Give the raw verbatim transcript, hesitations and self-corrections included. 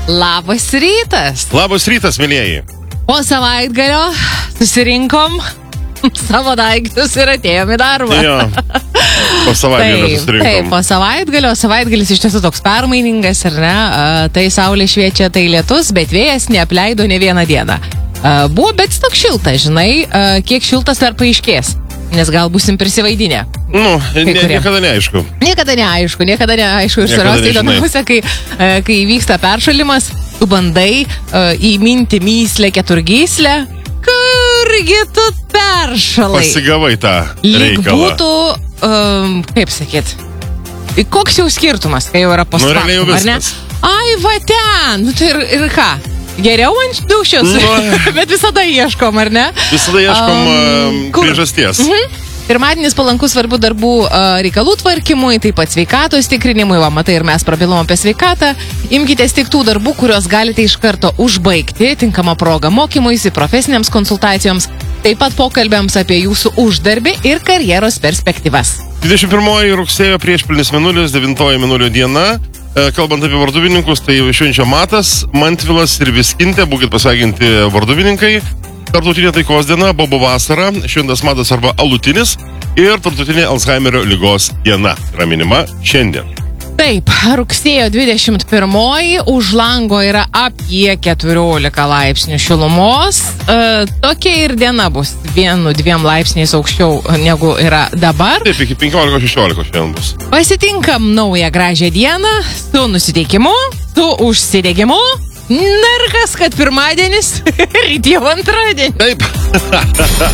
Labas rytas. Labas rytas, mėlyjeji. Po savaitgalio susirinkom savo daiktus ir atėjom į darbą. Jo, po savaitgalio Taip, susirinkom. taip, po savaitgalio. Savaitgalis iš tiesų toks permainingas, ar ne? A, Tai saulė šviečia, tai lietus, bet vėjas neapleido ne vieną dieną. A, Buvo, bet toks šiltas, žinai, a, kiek šiltas dar paaiškės, nes gal busim prisivaidinę. Nu, ne, kurie. niekada neaišku. Niekada neaišku, niekada neaišku. Ir Niekada svarbiausia nežinai. įdomiausia, kai, e, kai vyksta peršalimas, tu bandai uh, įminti myslę keturgyslę, kurgi tu peršalai. Pasigavai tą Lyg reikalą. būtų, um, kaip sakyt, koks jau skirtumas, kai jau yra Nu, realiai jau postfaktum, ar ne? viskas. Ai, va ten, nu tai ir, ir ką? Geriau ant dušios, Nu. bet visada ieškom, ar ne? Visada ieškom Um, um, kur? priežasties. Mhm. Pirmadienis palankus svarbių darbų a, reikalų tvarkymui, taip pat sveikatos tikrinimui, va, matai, ir mes prabilom apie sveikatą. Imkitės tik tų darbų, kuriuos galite iš karto užbaigti, tinkama proga mokymuisi, profesinėms konsultacijoms, taip pat pokalbėms apie jūsų uždarbį ir karjeros perspektyvas. dvidešimt pirmoji rugsėjo priešpilnis mėnulis, devintoji mėnulio diena. E, Kalbant apie varduvininkus, tai švenčia Matas, Mantvilas ir Viskintė, būkit pasveikinti varduvininkai. Tarptautinė taikos diena, Bobo vasara, šventas Matas arba Alutinis ir tarptautinė Alzheimerio lygos diena yra minima šiandien. Taip, rugsėjo dvidešimt pirmoji, už lango yra apie keturiolika laipsnių šilumos. E, tokia ir diena bus vienu, dviem laipsniais aukščiau negu yra dabar. Taip, iki penkiolika šešiolika šiandien bus. Pasitinkam naują gražią dieną su nusiteikimu, su užsidegimu. Na ir kas, kad pirmadienis, ryt jau antradienis. Taip.